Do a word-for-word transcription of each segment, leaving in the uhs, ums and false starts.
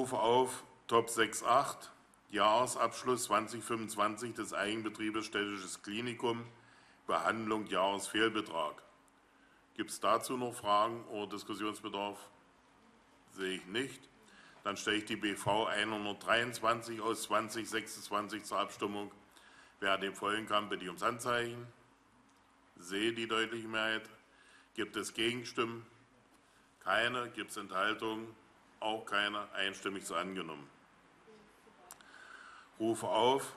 Rufe auf Top sechs Punkt acht, Jahresabschluss zweitausendfünfundzwanzig des Eigenbetriebes Städtisches Klinikum, Behandlung Jahresfehlbetrag. Gibt es dazu noch Fragen oder Diskussionsbedarf? Sehe ich nicht. Dann stelle ich die B V hundertdreiundzwanzig aus zweitausendsechsundzwanzig zur Abstimmung. Wer dem folgen kann, bitte ums Handzeichen. Sehe die deutliche Mehrheit. Gibt es Gegenstimmen? Keine. Gibt es Enthaltungen? Auch keine. Einstimmig so angenommen. Rufe auf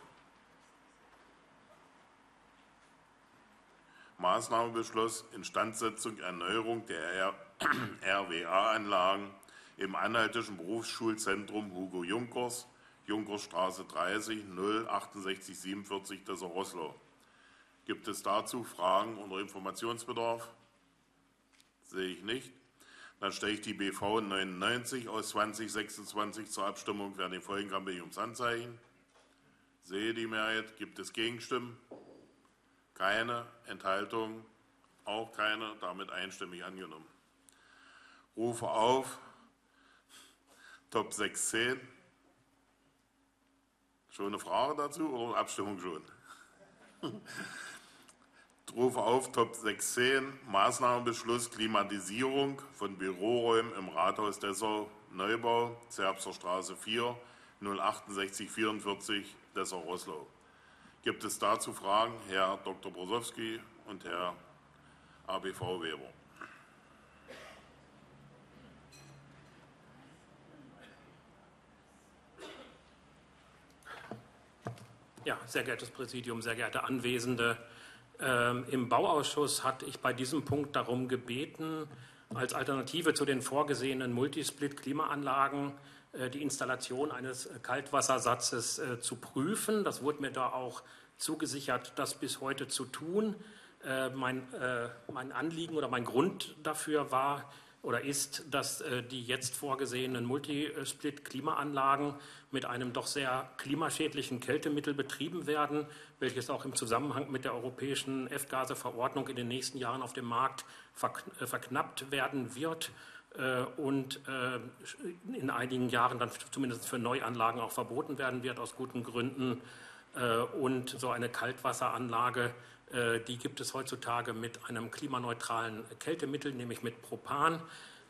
Maßnahmenbeschluss Instandsetzung, Erneuerung der R W A-Anlagen im Anhaltischen Berufsschulzentrum Hugo Junkers, Junkersstraße dreißig, null achtundsechzig siebenundvierzig Dessau-Roßlau. Gibt es dazu Fragen oder Informationsbedarf? Sehe ich nicht. Dann stelle ich die B V neunundneunzig aus zweitausendsechsundzwanzig zur Abstimmung. Wer dem folgen kann, bitte ich ums Handzeichen. Sehe die Mehrheit. Gibt es Gegenstimmen? Keine. Enthaltungen? Auch keine. Damit einstimmig angenommen. Rufe auf Top sechs Punkt zehn. Schon eine Frage dazu oder Abstimmung schon? Rufe auf Top sechs Punkt zehn. Maßnahmenbeschluss Klimatisierung von Büroräumen im Rathaus Dessau Neubau, Zerbster Straße vier, null achtundsechzig vierundvierzig Dessau-Roßlau. Gibt es dazu Fragen? Herr Doktor Brosowski und Herr A B V Weber. Ja, sehr geehrtes Präsidium, sehr geehrte Anwesende. Ähm, Im Bauausschuss hatte ich bei diesem Punkt darum gebeten, als Alternative zu den vorgesehenen Multisplit-Klimaanlagen äh, die Installation eines Kaltwassersatzes äh, zu prüfen. Das wurde mir da auch zugesichert, das bis heute zu tun. Äh, mein, äh, mein Anliegen oder mein Grund dafür war oder ist, dass äh, die jetzt vorgesehenen Multisplit-Klimaanlagen mit einem doch sehr klimaschädlichen Kältemittel betrieben werden, welches auch im Zusammenhang mit der europäischen F-Gase-Verordnung in den nächsten Jahren auf dem Markt verknappt werden wird äh, und äh, in einigen Jahren dann zumindest für Neuanlagen auch verboten werden wird, aus guten Gründen. Äh, und so eine Kaltwasseranlage, äh, die gibt es heutzutage mit einem klimaneutralen Kältemittel, nämlich mit Propan.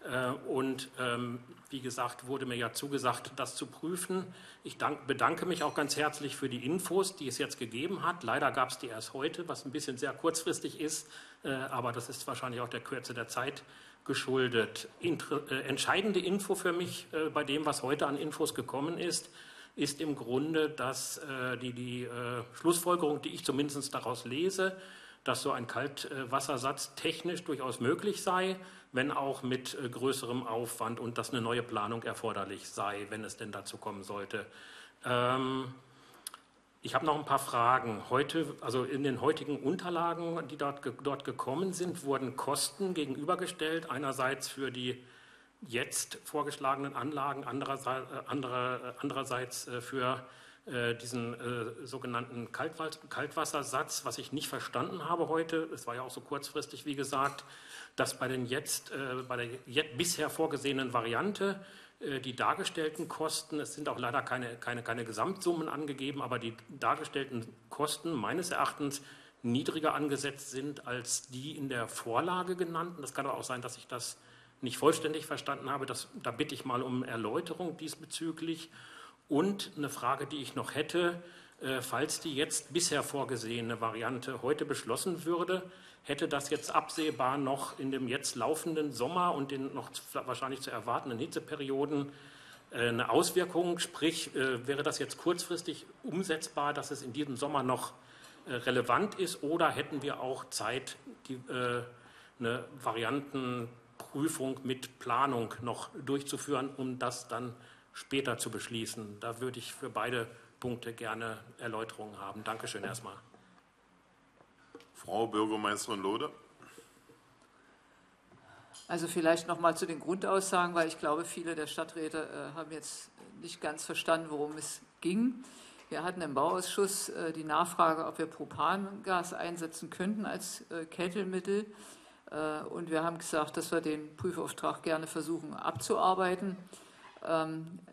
Und ähm, wie gesagt, wurde mir ja zugesagt, das zu prüfen. Ich dank, bedanke mich auch ganz herzlich für die Infos, die es jetzt gegeben hat. Leider gab es die erst heute, was ein bisschen sehr kurzfristig ist, äh, aber das ist wahrscheinlich auch der Kürze der Zeit geschuldet. Inter äh, entscheidende Info für mich äh, bei dem, was heute an Infos gekommen ist, ist im Grunde, dass äh, die, die äh, Schlussfolgerung, die ich zumindest daraus lese, dass so ein Kaltwassersatz technisch durchaus möglich sei, wenn auch mit größerem Aufwand und dass eine neue Planung erforderlich sei, wenn es denn dazu kommen sollte. Ähm, ich habe noch ein paar Fragen. Heute, also in den heutigen Unterlagen, die dort, dort gekommen sind, wurden Kosten gegenübergestellt. Einerseits für die jetzt vorgeschlagenen Anlagen, andererseits, andere, andererseits für diesen äh, sogenannten Kaltwassersatz, was ich nicht verstanden habe heute, es war ja auch so kurzfristig, wie gesagt, dass bei, den jetzt, äh, bei der jetzt bisher vorgesehenen Variante äh, die dargestellten Kosten, es sind auch leider keine, keine, keine Gesamtsummen angegeben, aber die dargestellten Kosten meines Erachtens niedriger angesetzt sind als die in der Vorlage genannten. Das kann aber auch sein, dass ich das nicht vollständig verstanden habe. Das, da bitte ich mal um Erläuterung diesbezüglich. Und eine Frage, die ich noch hätte, äh, falls die jetzt bisher vorgesehene Variante heute beschlossen würde, hätte das jetzt absehbar noch in dem jetzt laufenden Sommer und den noch wahrscheinlich zu erwartenden Hitzeperioden äh, eine Auswirkung? Sprich, äh, wäre das jetzt kurzfristig umsetzbar, dass es in diesem Sommer noch äh, relevant ist, oder hätten wir auch Zeit, die, äh, eine Variantenprüfung mit Planung noch durchzuführen, um das dann später zu beschließen? Da würde ich für beide Punkte gerne Erläuterungen haben. Dankeschön erstmal. Frau Bürgermeisterin Lode. Also vielleicht noch mal zu den Grundaussagen, weil ich glaube, viele der Stadträte äh, haben jetzt nicht ganz verstanden, worum es ging. Wir hatten im Bauausschuss äh, die Nachfrage, ob wir Propangas einsetzen könnten als äh, Kältemittel. Äh, und wir haben gesagt, dass wir den Prüfauftrag gerne versuchen abzuarbeiten. Ähm,